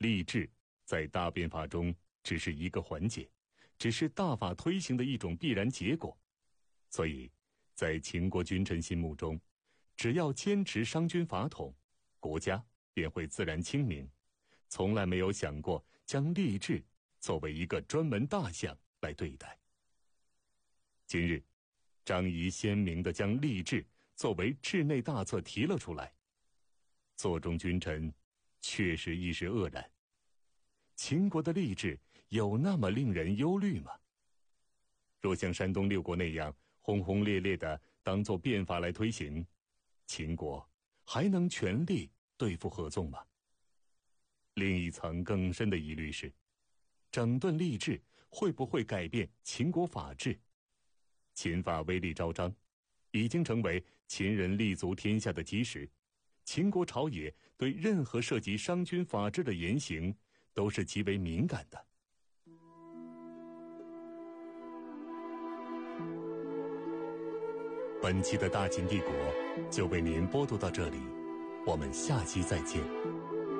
吏治在大变法中只是一个环节，只是大法推行的一种必然结果。所以在秦国君臣心目中，只要坚持商君法统，国家便会自然清明，从来没有想过将吏治作为一个专门大项来对待。今日张仪鲜明地将吏治作为治内大策提了出来，座中君臣确实一时愕然。秦国的吏治有那么令人忧虑吗？若像山东六国那样轰轰烈烈地当作变法来推行，秦国还能全力对付合纵吗？另一层更深的疑虑是，整顿吏治会不会改变秦国法治？秦法威力昭彰，已经成为秦人立足天下的基石。秦国朝野对任何涉及商君法治的言行都是极为敏感的。本期的大秦帝国就为您播读到这里，我们下期再见。